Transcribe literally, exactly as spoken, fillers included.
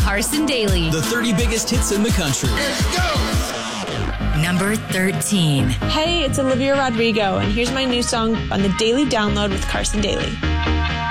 Carson Daly. The thirty biggest hits in the country. Let's go! Number thirteen. Hey, it's Olivia Rodrigo, and here's my new song on the Daily Download with Carson Daly.